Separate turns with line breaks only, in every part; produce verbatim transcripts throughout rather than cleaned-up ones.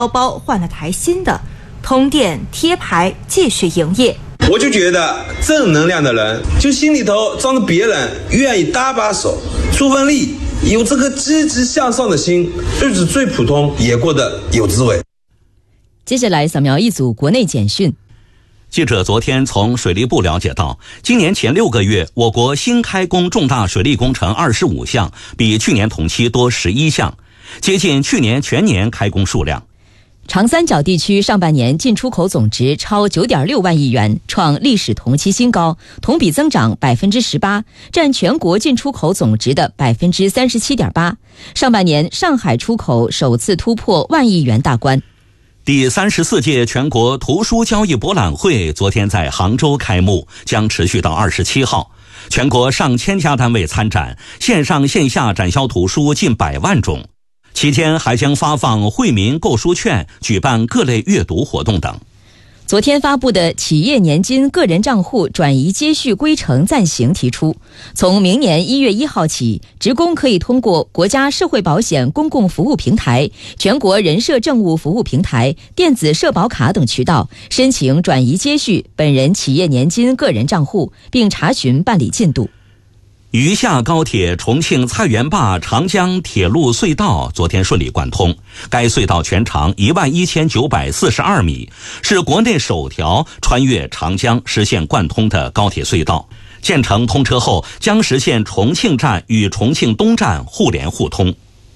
包包换了台新的，通电贴牌继续营业。
我就觉得正能量的人，就心里头装着别人愿意搭把手，出份力，有这个积极向上的心，日子最普通也过得有滋味。
接下来扫描一组国内简讯。
记者昨天从水利部了解到，今年前六个月，我国新开工重大水利工程二十五项，比去年同期多十一项，接近去年全年开工数量。
长三角地区上半年进出口总值超 九点六万亿元，创历史同期新高，同比增长 百分之十八， 占全国进出口总值的 百分之三十七点八。 上半年上海出口首次突破万亿元大关。
第三十四届全国图书交易博览会昨天在杭州开幕，将持续到二十七号。全国上千家单位参展，线上线下展销图书近百万种。期间还将发放惠民购书券，举办各类阅读活动等。
昨天发布的企业年金个人账户转移接续规程暂行提出，从明年一月一号起，职工可以通过国家社会保险公共服务平台、全国人社政务服务平台、电子社保卡等渠道申请转移接续本人企业年金个人账户，并查询办理进度。
余下高铁重庆菜园坝长江铁路隧道昨天顺利贯通，该隧道全长一万一千九百四十二米，是国内首条穿越长江实现贯通的高铁隧道。建成通车后，将实现重庆站与重庆东站互联互通。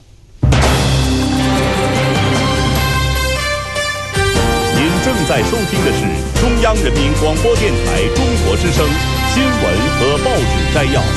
您正在收听的是中央人民广播电台中国之声新闻和报纸摘要。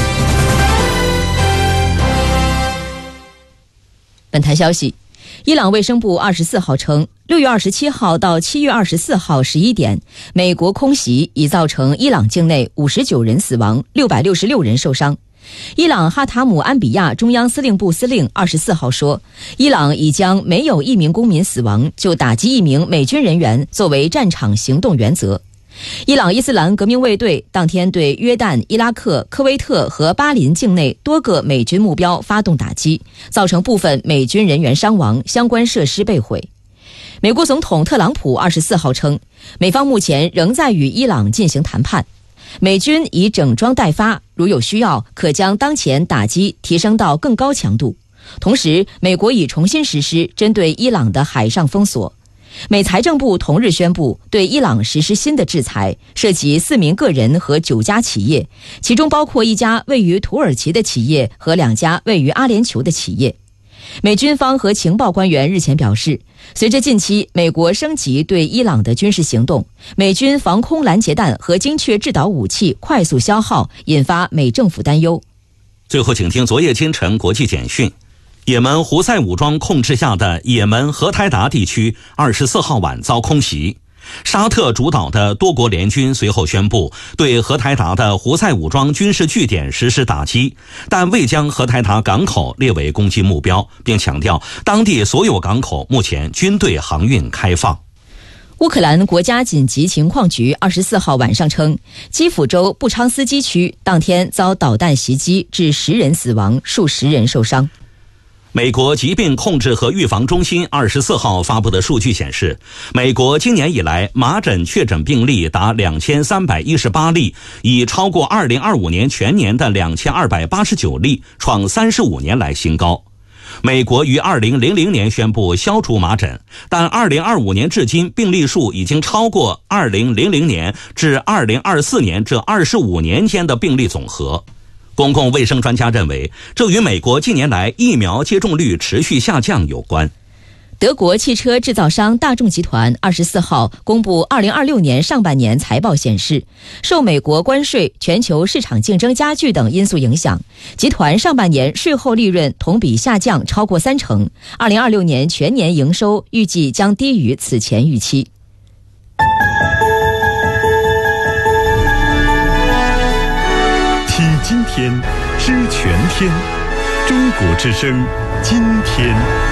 本台消息，伊朗卫生部二十四号称，六月二十七号到七月二十四号十一点，美国空袭已造成伊朗境内五十九人死亡，六百六十六人受伤。伊朗哈塔姆安比亚中央司令部司令二十四号说，伊朗已将没有一名公民死亡就打击一名美军人员作为战场行动原则。伊朗伊斯兰革命卫队当天对约旦、伊拉克、科威特和巴林境内多个美军目标发动打击，造成部分美军人员伤亡，相关设施被毁。美国总统特朗普二十四号称，美方目前仍在与伊朗进行谈判，美军已整装待发，如有需要，可将当前打击提升到更高强度。同时，美国已重新实施针对伊朗的海上封锁。美财政部同日宣布对伊朗实施新的制裁，涉及四名个人和九家企业，其中包括一家位于土耳其的企业和两家位于阿联酋的企业。美军方和情报官员日前表示，随着近期美国升级对伊朗的军事行动，美军防空拦截弹和精确制导武器快速消耗，引发美政府担忧。
最后请听昨夜今晨国际简讯。也门胡塞武装控制下的也门荷台达地区二十四号晚遭空袭，沙特主导的多国联军随后宣布对荷台达的胡塞武装军事据点实施打击，但未将荷台达港口列为攻击目标，并强调当地所有港口目前均对航运开放。
乌克兰国家紧急情况局二十四号晚上称，基辅州布昌斯基区当天遭导弹袭击，致十人死亡，数十人受伤。
美国疾病控制和预防中心二十四号发布的数据显示，美国今年以来麻疹确诊病例达两千三百一十八例，已超过二零二五年全年的两千二百八十九例，创三十五年来新高。美国于二零零零年宣布消除麻疹，但二零二五年至今病例数已经超过二零零零年至二零二四年这二十五年间的病例总和。公共卫生专家认为，这与美国近年来疫苗接种率持续下降有关。
德国汽车制造商大众集团二十四号公布二零二六年上半年财报显示，受美国关税、全球市场竞争加剧等因素影响，集团上半年税后利润同比下降超过三成，二零二六年全年营收预计将低于此前预期。
听今天，知全天，中国之声，今天。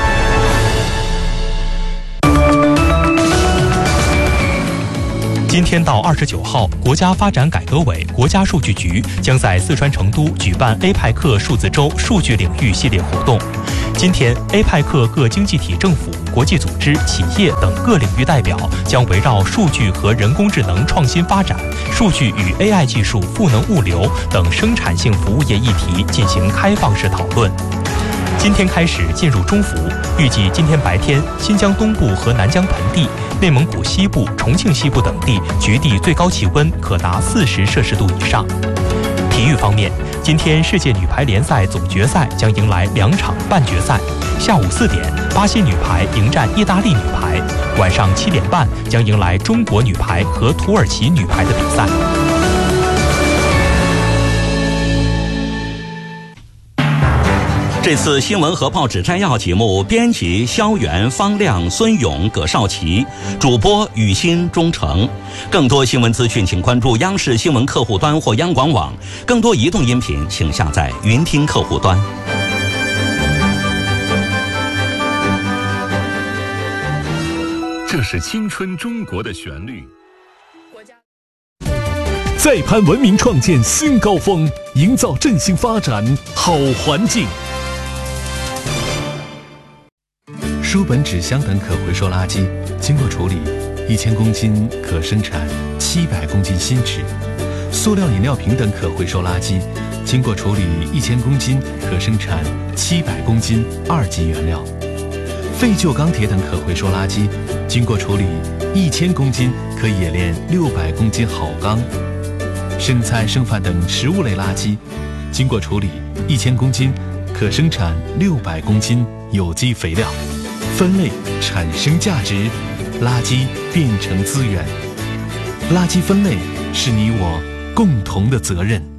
今天到二十九号，国家发展改革委、国家数据局将在四川成都举办 A 派克数字周数据领域系列活动。 今天 A 派克各经济体政府、国际组织、企业等各领域代表将围绕数据和人工智能创新发展、数据与 A I 技术赋能物流等生产性服务业议题进行开放式讨论。今天开始进入中伏，预计今天白天新疆东部和南疆盆地、内蒙古西部、重庆西部等地局地最高气温可达四十摄氏度以上。体育方面，今天世界女排联赛总决赛将迎来两场半决赛。下午四点，巴西女排迎战意大利女排；晚上七点半将迎来中国女排和土耳其女排的比赛。
这次新闻和报纸摘要节目，编辑肖元、方亮、孙勇、葛少奇，主播雨欣、钟诚。更多新闻资讯，请关注央视新闻客户端或央广网。更多移动音频，请下载云听客户端。
这是青春中国的旋律。
再攀文明创建新高峰，营造振兴发展好环境。
书本、纸箱等可回收垃圾经过处理，一千公斤可生产七百公斤新纸；塑料饮料瓶等可回收垃圾经过处理，一千公斤可生产七百公斤二级原料；废旧钢铁等可回收垃圾经过处理，一千公斤可冶炼六百公斤好钢；剩菜剩饭等食物类垃圾经过处理，一千公斤可生产六百公斤有机肥料。分类产生价值，垃圾变成资源。垃圾分类是你我共同的责任。